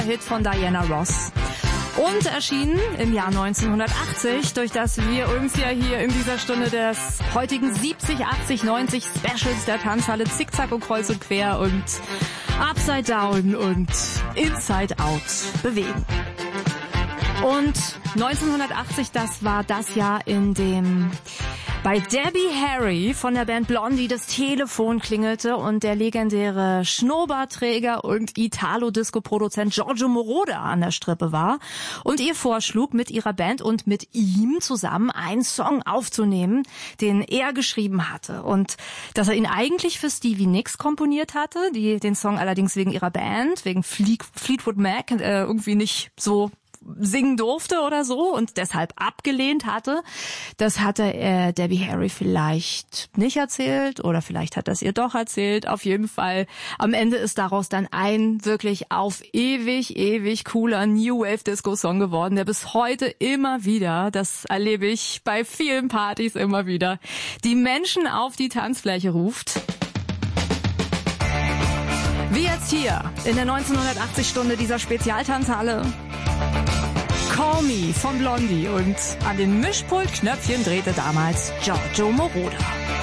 Hit von Diana Ross. Und erschienen im Jahr 1980, durch das wir uns ja hier in dieser Stunde des heutigen 70, 80, 90 Specials der Tanzhalle Zickzack und Kreuz und Quer und Upside Down und Inside Out bewegen. Und 1980, das war das Jahr, in dem bei Debbie Harry von der Band Blondie das Telefon klingelte und der legendäre Schnurrbartträger und Italo-Disco-Produzent Giorgio Moroder an der Strippe war und ihr vorschlug, mit ihrer Band und mit ihm zusammen einen Song aufzunehmen, den er geschrieben hatte. Und dass er ihn eigentlich für Stevie Nicks komponiert hatte, die den Song allerdings wegen ihrer Band, wegen Fleetwood Mac, irgendwie nicht so singen durfte oder so und deshalb abgelehnt hatte. Das hatte Debbie Harry vielleicht nicht erzählt oder vielleicht hat er es ihr doch erzählt. Auf jeden Fall, am Ende ist daraus dann ein wirklich auf ewig cooler New Wave Disco Song geworden, der bis heute immer wieder, das erlebe ich bei vielen Partys immer wieder, die Menschen auf die Tanzfläche ruft. Wie jetzt hier in der 1980-Stunde dieser Spezialtanzhalle. Call Me von Blondie und an den Mischpultknöpfchen drehte damals Giorgio Moroder.